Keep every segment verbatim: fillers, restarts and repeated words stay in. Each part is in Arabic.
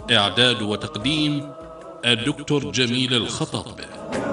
إعداد وتقديم الدكتور جميل الخطب.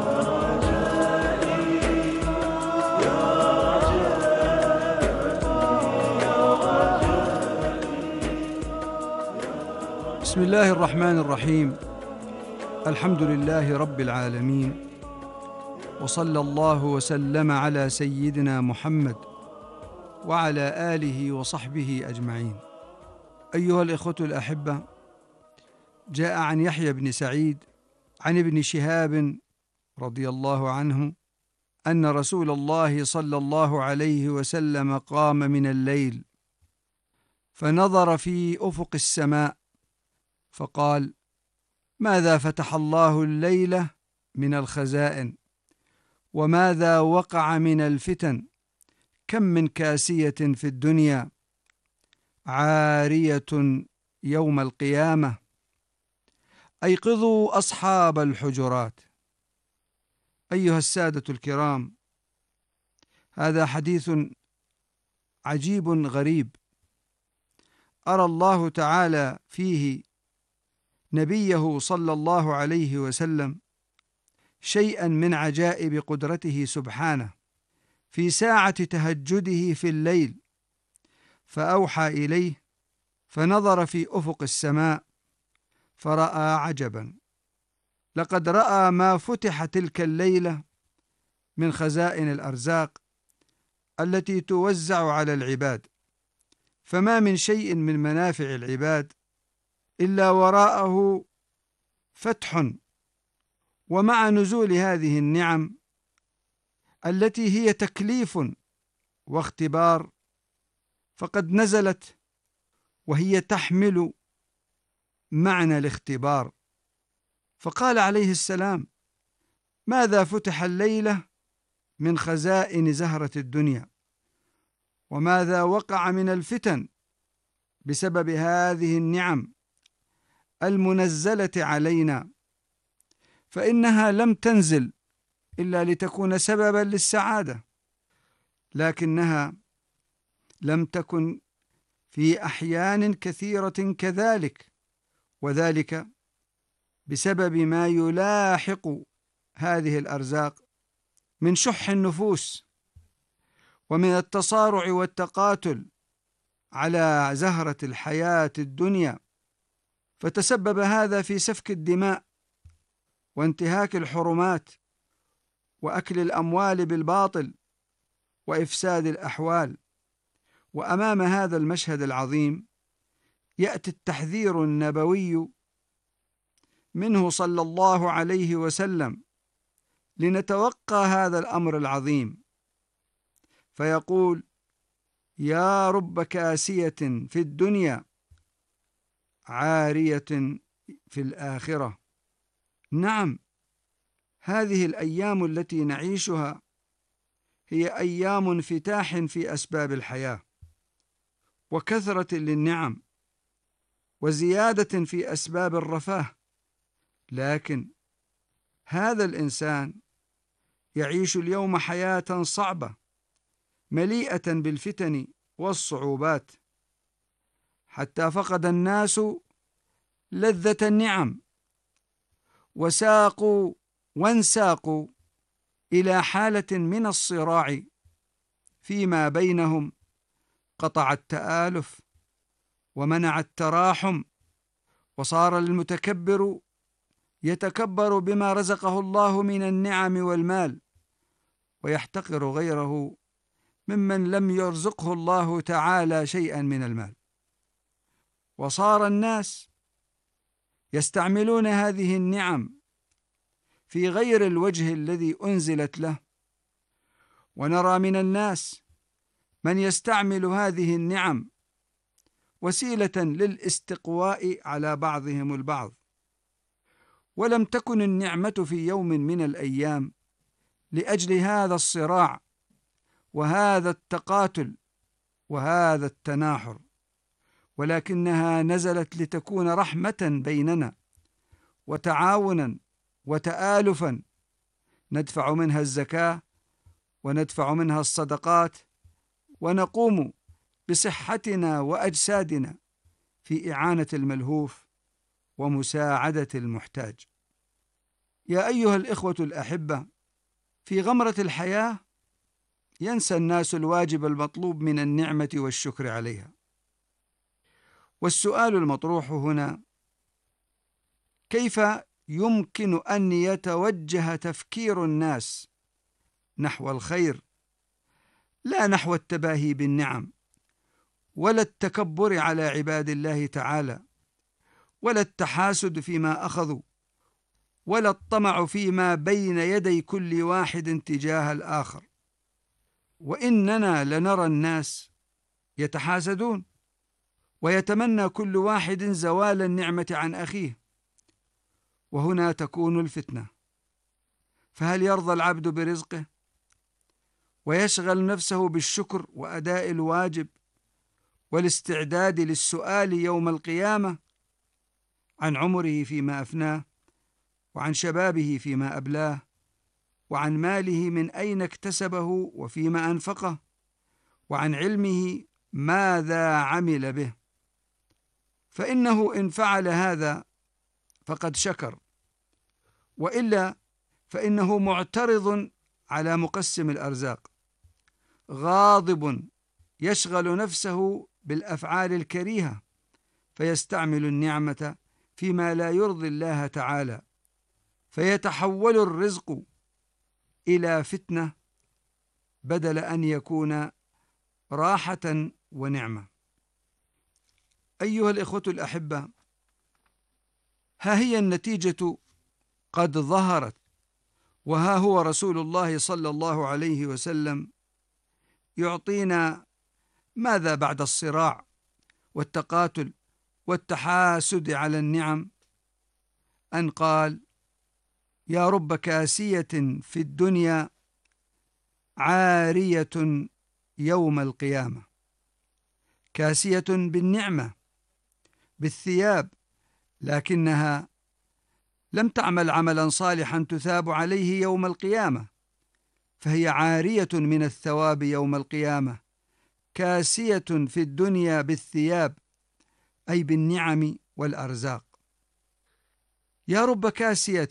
بسم الله الرحمن الرحيم. الحمد لله رب العالمين، وصلى الله وسلم على سيدنا محمد وعلى آله وصحبه أجمعين. أيها الإخوة الأحبة، جاء عن يحيى بن سعيد عن ابن شهاب رضي الله عنه أن رسول الله صلى الله عليه وسلم قام من الليل فنظر في أفق السماء فقال: ماذا فتح الله الليلة من الخزائن، وماذا وقع من الفتن، كم من كاسية في الدنيا عارية يوم القيامة، أيقظوا أصحاب الحجرات. أيها السادة الكرام، هذا حديث عجيب غريب، أرى الله تعالى فيه نبيه صلى الله عليه وسلم شيئا من عجائب قدرته سبحانه في ساعة تهجده في الليل، فأوحى إليه فنظر في أفق السماء فرأى عجبا، لقد رأى ما فتح تلك الليلة من خزائن الأرزاق التي توزع على العباد، فما من شيء من منافع العباد إلا وراءه فتح. ومع نزول هذه النعم التي هي تكليف واختبار، فقد نزلت وهي تحمل معنى الاختبار، فقال عليه السلام: ماذا فتح الليلة من خزائن زهرة الدنيا، وماذا وقع من الفتن بسبب هذه النعم المنزلة علينا، فإنها لم تنزل إلا لتكون سببا للسعادة، لكنها لم تكن في أحيان كثيرة كذلك، وذلك بسبب ما يلاحق هذه الأرزاق من شح النفوس ومن التصارع والتقاتل على زهرة الحياة الدنيا، فتسبب هذا في سفك الدماء وانتهاك الحرمات وأكل الأموال بالباطل وإفساد الأحوال. وأمام هذا المشهد العظيم يأتي التحذير النبوي منه صلى الله عليه وسلم لنتوقى هذا الأمر العظيم، فيقول: يا رب كاسية في الدنيا عارية في الآخرة. نعم، هذه الأيام التي نعيشها هي أيام انفتاح في أسباب الحياة، وكثرة للنعم، وزيادة في أسباب الرفاه، لكن هذا الإنسان يعيش اليوم حياة صعبة مليئة بالفتن والصعوبات، حتى فقد الناس لذة النعم، وساقوا وانساقوا إلى حالة من الصراع فيما بينهم، قطع التآلف ومنع التراحم، وصار المتكبر يتكبر بما رزقه الله من النعم والمال، ويحتقر غيره ممن لم يرزقه الله تعالى شيئا من المال. وصار الناس يستعملون هذه النعم في غير الوجه الذي أنزلت له، ونرى من الناس من يستعمل هذه النعم وسيلة للاستقواء على بعضهم البعض. ولم تكن النعمة في يوم من الأيام لأجل هذا الصراع وهذا التقاتل وهذا التناحر، ولكنها نزلت لتكون رحمة بيننا وتعاونا وتآلفا، ندفع منها الزكاة وندفع منها الصدقات، ونقوم بصحتنا وأجسادنا في إعانة الملهوف ومساعدة المحتاج. يا أيها الإخوة الأحبة، في غمرة الحياة ينسى الناس الواجب المطلوب من النعمة والشكر عليها. والسؤال المطروح هنا: كيف يمكن أن يتوجه تفكير الناس نحو الخير لا نحو التباهي بالنعم، ولا التكبر على عباد الله تعالى، ولا التحاسد فيما أخذوا، ولا الطمع فيما بين يدي كل واحد تجاه الآخر؟ وإننا لنرى الناس يتحاسدون، ويتمنى كل واحد زوال النعمة عن أخيه، وهنا تكون الفتنة. فهل يرضى العبد برزقه ويشغل نفسه بالشكر وأداء الواجب والاستعداد للسؤال يوم القيامة عن عمره فيما أفناه، وعن شبابه فيما أبلاه، وعن ماله من أين اكتسبه وفيما أنفقه، وعن علمه ماذا عمل به؟ فإنه إن فعل هذا فقد شكر، وإلا فإنه معترض على مقسم الأرزاق، غاضب يشغل نفسه بالأفعال الكريهة، فيستعمل النعمة فيما لا يرضي الله تعالى، فيتحول الرزق إلى فتنة بدل أن يكون راحة ونعمة. أيها الإخوة الأحبة، ها هي النتيجة قد ظهرت، وها هو رسول الله صلى الله عليه وسلم يعطينا ماذا بعد الصراع والتقاتل والتحاسد على النعم، أن قال: يا رب كاسية في الدنيا عارية يوم القيامة. كاسية بالنعمة بالثياب، لكنها لم تعمل عملا صالحا تثاب عليه يوم القيامة، فهي عارية من الثواب يوم القيامة، كاسية في الدنيا بالثياب، أي بالنعم والأرزاق. يا رب كاسية،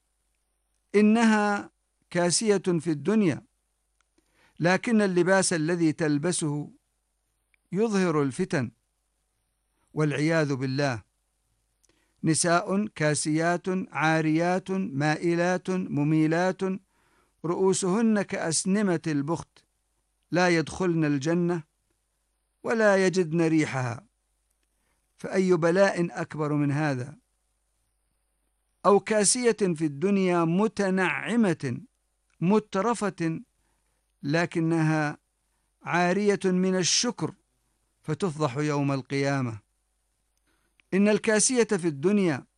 إنها كاسية في الدنيا، لكن اللباس الذي تلبسه يظهر الفتن والعياذ بالله. نساء كاسيات عاريات مائلات مميلات رؤوسهن كأسنمة البخت، لا يدخلن الجنة ولا يجدن ريحها، فأي بلاء أكبر من هذا؟ أو كاسية في الدنيا متنعمة مترفة، لكنها عارية من الشكر فتفضح يوم القيامة. إن الكاسية في الدنيا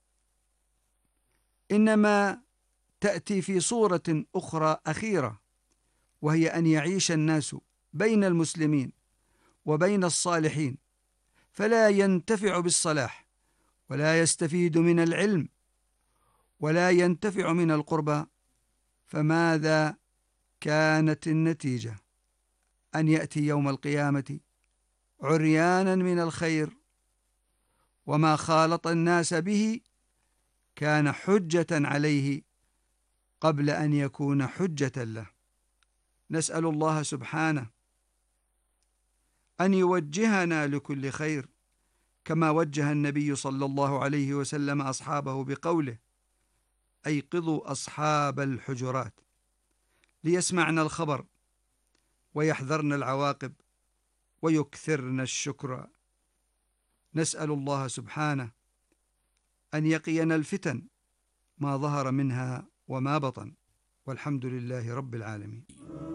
إنما تأتي في صورة أخرى أخيرة، وهي أن يعيش الناس بين المسلمين وبين الصالحين، فلا ينتفع بالصلاح، ولا يستفيد من العلم، ولا ينتفع من القربى. فماذا كانت النتيجة؟ أن يأتي يوم القيامة عريانا من الخير، وما خالط الناس به كان حجة عليه قبل أن يكون حجة له. نسأل الله سبحانه أن يوجهنا لكل خير، كما وجه النبي صلى الله عليه وسلم أصحابه بقوله: أيقظوا أصحاب الحجرات ليسمعن الخبر ويحذرن العواقب ويكثرن الشكر. نسأل الله سبحانه أن يقينا الفتن ما ظهر منها وما بطن، والحمد لله رب العالمين.